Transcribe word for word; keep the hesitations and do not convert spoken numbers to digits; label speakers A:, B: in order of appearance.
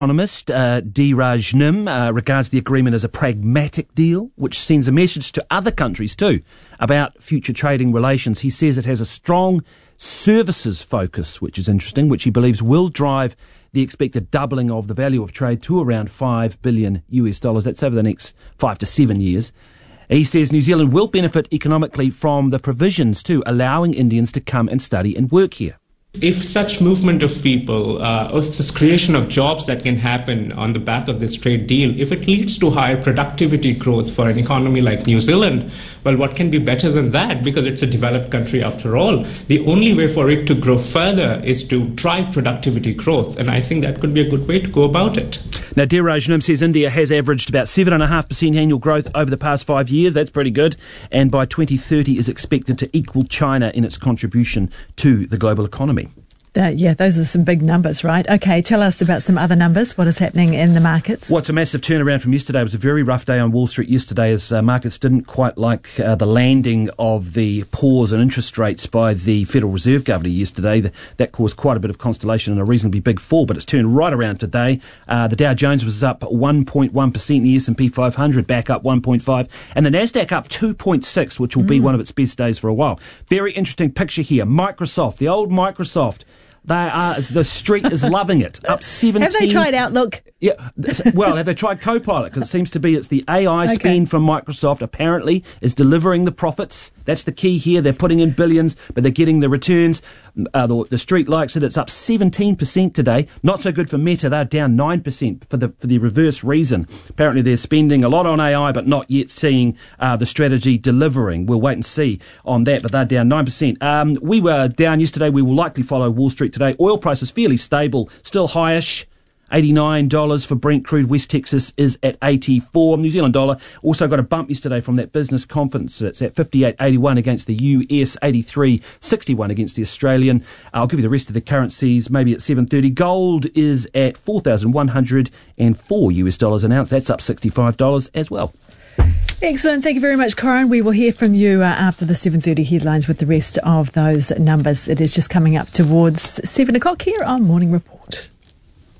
A: Economist uh, Dheeraj Nim uh, regards the agreement as a pragmatic deal, which sends a message to other countries too about future trading relations. He says it has a strong services focus, which is interesting, which he believes will drive the expected doubling of the value of trade to around five billion U S dollars. That's over the next five to seven years. He says New Zealand will benefit economically from the provisions too, allowing Indians to come and study and work here.
B: If such movement of people, uh, if this creation of jobs that can happen on the back of this trade deal, if it leads to higher productivity growth for an economy like New Zealand, well, what can be better than that? Because it's a developed country after all. The only way for it to grow further is to drive productivity growth, and I think that could be a good way to go about it.
A: Now, Dheeraj Nim says India has averaged about seven point five percent annual growth over the past five years. That's pretty good. And by twenty thirty is expected to equal China in its contribution to the global economy.
C: Uh, yeah, those are some big numbers, right? Okay, tell us about some other numbers. What is happening in the markets?
A: Well, it's a massive turnaround from yesterday. It was a very rough day on Wall Street yesterday as uh, markets didn't quite like uh, the landing of the pause in interest rates by the Federal Reserve Governor yesterday. The, that caused quite a bit of consternation and a reasonably big fall, but it's turned right around today. Uh, the Dow Jones was up one point one percent, the S and P five hundred back up one point five, and the Nasdaq up two point six, which will mm. be one of its best days for a while. Very interesting picture here. Microsoft, the old Microsoft. They are, the street is loving it. Up seventeen.
C: Have they tried Outlook?
A: Yeah. Well, have they tried Copilot? Because it seems to be it's the A I okay. spend from Microsoft apparently is delivering the profits. That's the key here. They're putting in billions, but they're getting the returns. Uh, the, the street likes it. It's up seventeen percent today. Not so good for Meta. They're down nine percent for the for the reverse reason. Apparently they're spending a lot on A I, but not yet seeing uh, the strategy delivering. We'll wait and see on that, but they're down nine percent. Um, we were down yesterday. We will likely follow Wall Street today. Oil prices fairly stable, still highish. eighty-nine dollars for Brent crude. West Texas is at eighty-four. New Zealand dollar also got a bump yesterday from that business conference. It's at fifty-eight eighty-one against the U S, eighty-three sixty-one against the Australian. I'll give you the rest of the currencies maybe at seven thirty. Gold is at four thousand one hundred four U S dollars an ounce. That's up sixty-five dollars as well.
C: Excellent. Thank you very much, Corin. We will hear from you uh, after the seven thirty headlines with the rest of those numbers. It is just coming up towards seven o'clock here on Morning Report.